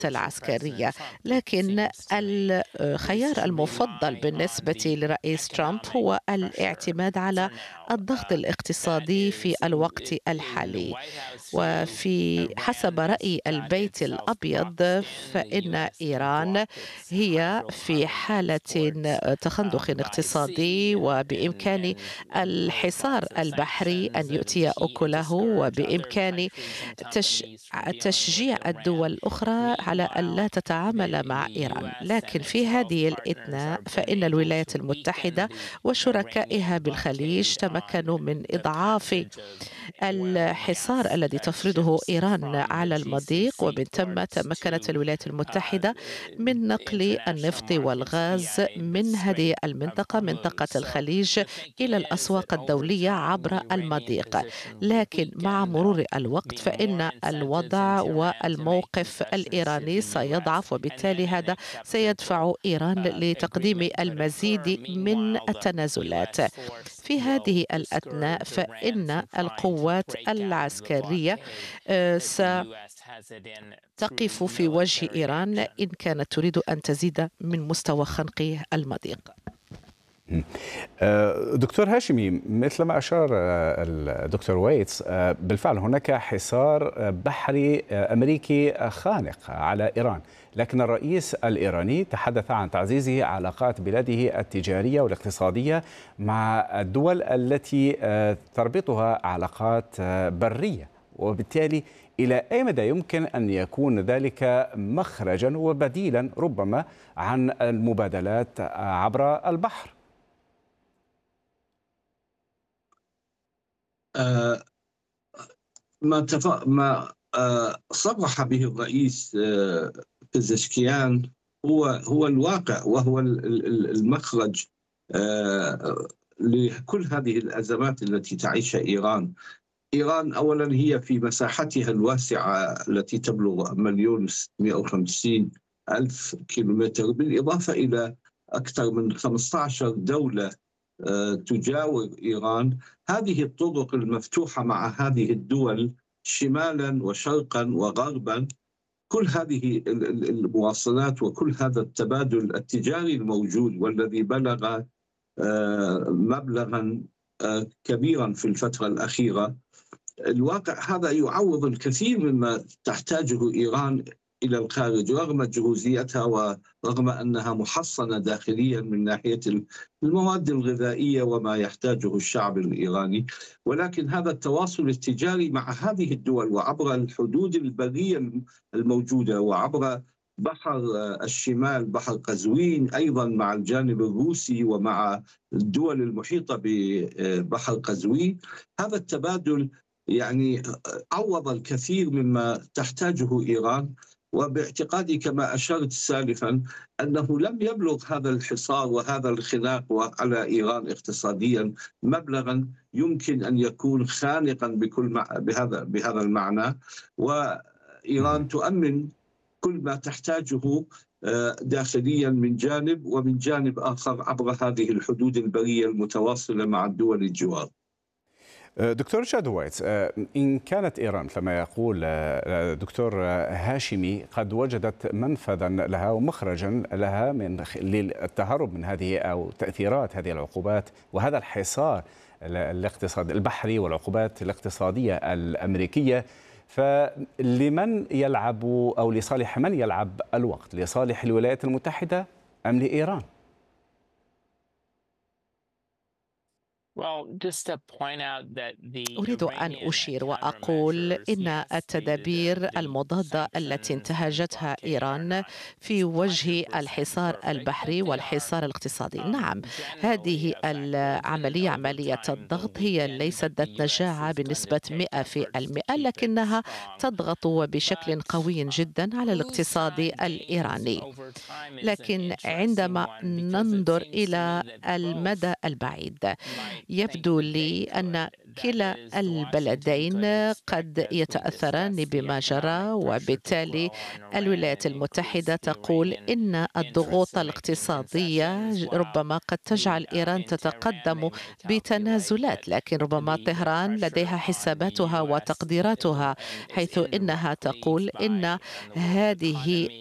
العسكرية. لكن الخيار المفضل بالنسبة لرئيس ترامب هو الاعتماد على الضغط الاقتصادي في الوقت الحالي. وفي حسب رأي البيت الأبيض فإن إيران هي في حالة تخندق اقتصادي، وبإمكان الحصار البحري أن يؤتي أكله، وبإمكان تش... تشجيع الدول الأخرى على ألا تتعامل مع إيران. لكن في هذه الأثناء فإن الولايات المتحدة وشركائها بالخليج تمكنوا من إضعاف الحصار الذي تفرضه إيران على المضيق، ومن ثم تمكنت الولايات المتحدة من نقل النفط والغاز من هذه المنطقة، منطقة الخليج، إلى الأسواق الدولية عبر المضيق. لكن مع مرور الوقت فإن الوضع والموقف الإيراني سيضعف، وبالتالي هذا سيدفع إيران لتقديم المزيد من التنازلات. في هذه الأثناء فإن القوات العسكرية ستقف في وجه إيران إن كانت تريد أن تزيد من مستوى خنق المضيق. دكتور هاشمي، مثل ما أشار الدكتور ويتس، بالفعل هناك حصار بحري أمريكي خانق على إيران، لكن الرئيس الإيراني تحدث عن تعزيز علاقات بلاده التجارية والاقتصادية مع الدول التي تربطها علاقات برية، وبالتالي إلى أي مدى يمكن أن يكون ذلك مخرجا وبديلا ربما عن المبادلات عبر البحر؟ ما صرح به الرئيس بزشكيان هو الواقع، وهو المخرج لكل هذه الأزمات التي تعيشها إيران. إيران أولا هي في مساحتها الواسعة التي تبلغ 1,650,000 كيلومتر، بالإضافة إلى أكثر من 15 دولة تجاور إيران. هذه الطرق المفتوحة مع هذه الدول شمالا وشرقا وغربا، كل هذه المواصلات وكل هذا التبادل التجاري الموجود والذي بلغ مبلغا كبيرا في الفترة الأخيرة، الواقع هذا يعوض الكثير مما تحتاجه إيران إلى الخارج، رغم جهوزيتها ورغم أنها محصنة داخليا من ناحية المواد الغذائية وما يحتاجه الشعب الإيراني. ولكن هذا التواصل التجاري مع هذه الدول وعبر الحدود البرية الموجودة وعبر بحر الشمال، بحر قزوين، أيضا مع الجانب الروسي ومع الدول المحيطة ببحر قزوين، هذا التبادل يعني عوض الكثير مما تحتاجه إيران. وباعتقادي كما أشرت سالفا أنه لم يبلغ هذا الحصار وهذا الخناق على إيران اقتصاديا مبلغا يمكن أن يكون خانقا بهذا المعنى، وإيران تؤمن كل ما تحتاجه داخليا من جانب، ومن جانب آخر عبر هذه الحدود البرية المتواصلة مع الدول الجوار. دكتور شادويت، إن كانت إيران كما يقول دكتور هاشمي قد وجدت منفذا لها ومخرجا لها للتهرب من هذه أو تأثيرات هذه العقوبات وهذا الحصار الاقتصادي البحري والعقوبات الاقتصادية الأمريكية، فلمن يلعب أو لصالح من يلعب الوقت؟ لصالح الولايات المتحدة أم لإيران؟ أريد أن أشير وأقول إن التدابير المضادة التي انتهجتها إيران في وجه الحصار البحري والحصار الاقتصادي، نعم، هذه العملية، عملية الضغط، هي ليست ذات نجاعة بنسبة 100%، لكنها تضغط وبشكل قوي جدا على الاقتصاد الإيراني. لكن عندما ننظر إلى المدى البعيد يبدو لي أن كلا البلدين قد يتأثران بما جرى، وبالتالي الولايات المتحدة تقول إن الضغوط الاقتصادية ربما قد تجعل إيران تتقدم بتنازلات، لكن ربما طهران لديها حساباتها وتقديراتها، حيث إنها تقول إن هذه